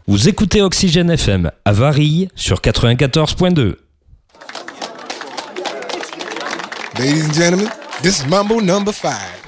Vous écoutez Oxygène FM à Varilhes sur 94.2. Ladies and gentlemen, this is Mambo number 5.